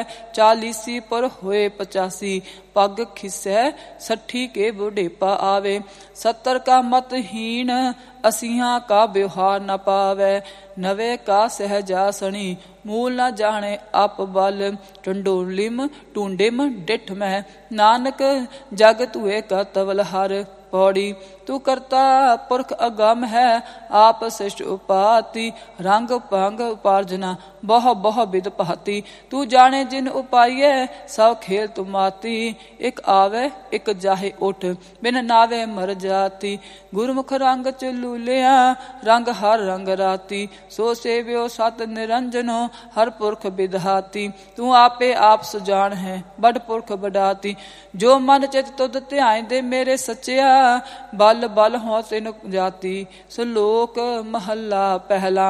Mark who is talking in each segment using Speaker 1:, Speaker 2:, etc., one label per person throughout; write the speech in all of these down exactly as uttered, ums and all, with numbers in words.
Speaker 1: चालीसी पर होए पचासी, पग खिसै सठी के बुढ़ेपा आवे। सत्तर का मतहीन, असिहा का व्यवहार न पावे। नवे का सहजासनी, मूल न जाने आप बल। टंडोलिम टूंडिम डिठ में, नानक जग तुए का तवल हर। पौड़ी तू करता पुरख अगम है, आप श्रेष्ठ उपाति। रंग भंग उपार्जना, बहु बहु विध भांति। तू जाने जिन उपाये, सब खेल तुमाती। एक आवे एक जाहे उठ, बिन नावे मर जाती। गुरमुख रंग चलूलिया, रंग हर रंग राती। सो सेव्यो सत निरंजनो, हर पुरख विधाती। तू आपे आप सुजान है, बड़ पुरख बढ़ाती। जो मन चित तुद ध्यान दे मेरे सच्चिया, बल बल हो तिन जाती। श्लोक महला पहला।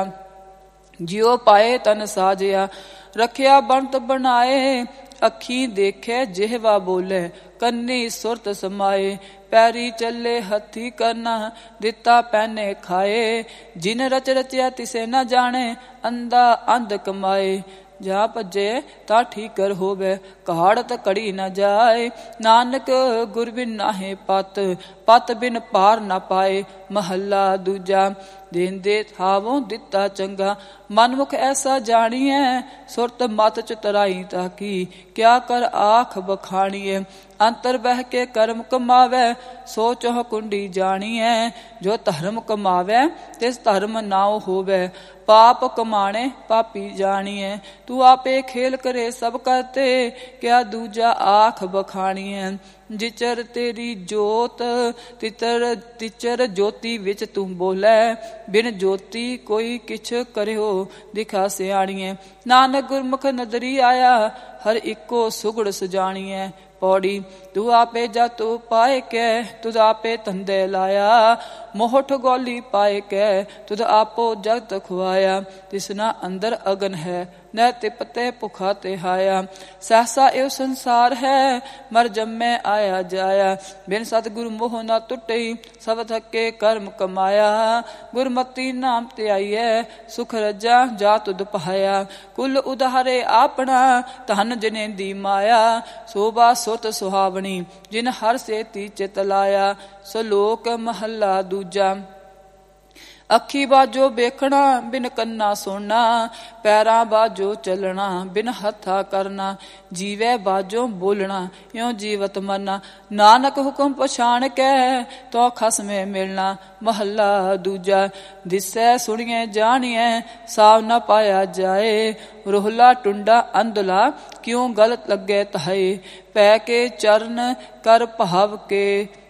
Speaker 1: जियो पाए तन साजिया, रखिया बनत बनाए। अखी देखे जिहवा बोले, कन्नी सुरत समाए। पैरी चले हथी करना, दिता पहने खाए। जिन रच रचिया तिसे न जाने, अंधा अंध कमाए। जा भजे ता ठीकर होवे, कहाड़त कड़ी न जाए। नानक गुर बिन नाहे पत, पत बिन पार न पाए। महला दूजा। देंदे थावों दिता चंगा, मनमुख ऐसा जानिए। सुरत मत चतुराई ताकी, क्या कर आख बखानिए। अंतर बह के कर्म कमावे, सो चौह कुंडी जानिए। जो धर्म कमावे, तिस धर्म नाव होवे। पाप कमाने पापी जानिए। तू आपे खेल करे सब करते, क्या दूजा आख बखानिए। जिचर तेरी जोत, तितर तिचर ज्योति विच तू बोले। बिन ज्योति कोई किछ करियो, दिखा सियाणिए। नानक गुरमुख नदरी आया, हर इको सुगड़ सुजानिए। पौड़ी तू आपे जातु पाए के, तुद आपे तंदे लाया। मोहठ गौली पाए के, तुद आपो जगत खुआया। तिसना अंदर अगन है, न तिपते भुखा तिहाया। सहसा एव संसार है, मर जम्मे आया जाया। बिन सतगुरु मोह न टुटई, सब थके कर्म कमाया। गुरमति नाम ते आइए, सुख रजा जा तुद पाया। कुल उधारे आपना, धन जने दी माया। शोभा सुत सुहावनी, जिन हर से ती चित लाया। श्लोक महला दूजा। अखी बाजो बेखना, बिन कन्ना सुनना। पैरा बाजो चलना, बिन हथा करना। जीवे बाजो बोलना, यों जीवत मरना। नानक हुक्म पछाण के, तो खस में मिलना। महला दूजा। दिसै सुनिए जानिए, साव न पाया जाए। रोहला टुंडा अंधला, क्यों गलत लगे तहाए। पै के चरण कर भाव के,